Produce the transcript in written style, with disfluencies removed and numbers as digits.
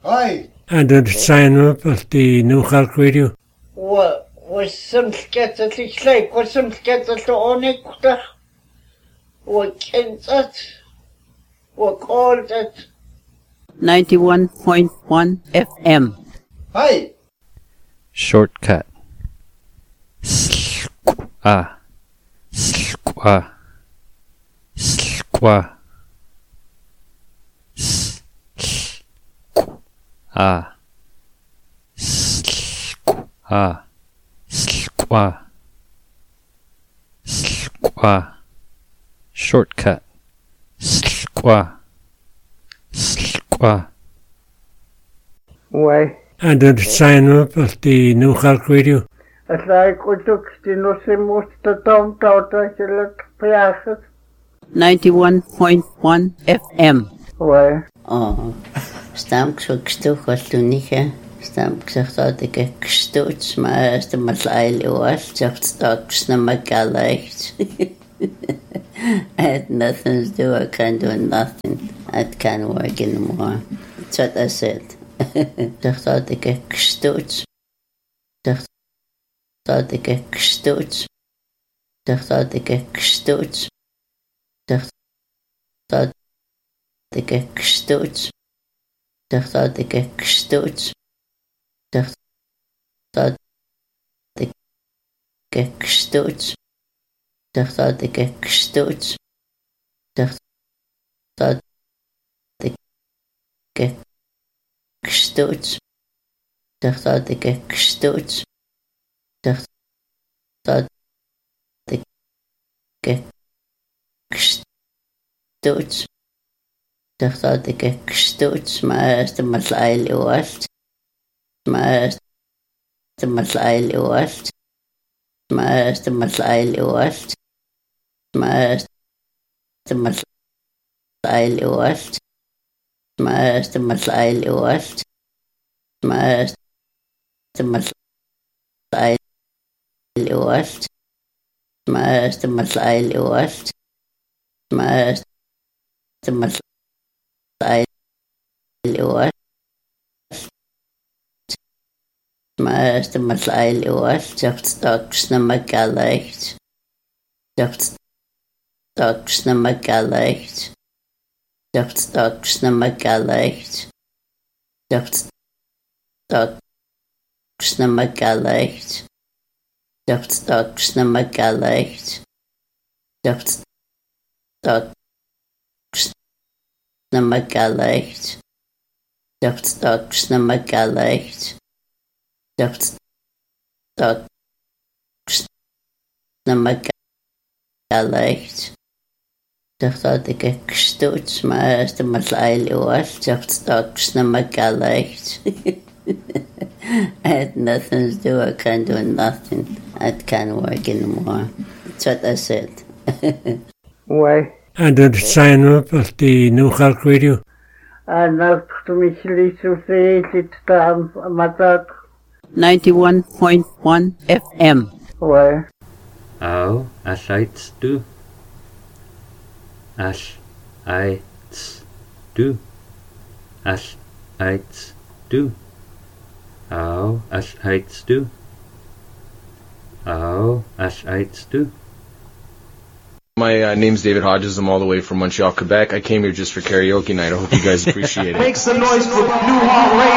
Hi. And the sign up of the New York Radio. Was some sketches like was some sketches to only what kent it? What called it? 91.1 FM. Hi. Shortcut. Skwa. Skwa. Skwa. Skwa. Skwa. Skwa. Skwa. Shortcut. Skwa. Skwa. Why? And the sign up of the New York Radio. As I could look the no se musta tom tauta select piaces. 91.1 FM. Why? Oh, stam kstu khostuniche. Stam ksachtike kstuts maar de maslaili was just stocks na magalicht. I had nothing to do, I can't do nothing. I can't work anymore. That's what I said. Ksachtike kstuts. Ksachtike kstuts. Ksachtike kstuts. Ksachtike kstuts. Ksachtike kstuts. Ksachtike kstuts. Ksachtike kstuts. Ksachtike kstuts. Ksachtike kstuts. Ksachtike kstuts. Ksachtike kstuts, maar de maslaili was. Maar de maslaili was. Maar de maslaili was. Maar de maslaili was. Maar de maslaili was. Maar de maslaili was. Maar de maslaili was. Maar de maslaili was. Maar de maslaili was. Just stocks na magalicht. Just stocks na magalicht. Just stocks na magalicht. Just stocks na magalicht. Just stocks na magalicht. Just stocks na magalicht. Just stocks na magalicht. Just stocks na magalicht. Ksachtike kstuts, maar de maslaili was. Just stocks na magalicht. I had nothing to do, I can't do nothing. I can't work anymore. That's what I said. Why? And the sign up of the New York Radio. And now to me to say it matat. 91.1 FM. Why? Au, asites do. Asites do. Asites do. Au, asites do. Au, asites do. My name's David Hodges. I'm all the way from Montreal, Quebec. I came here just for karaoke night. I hope you guys appreciate it. Make some noise for New Hall Radio.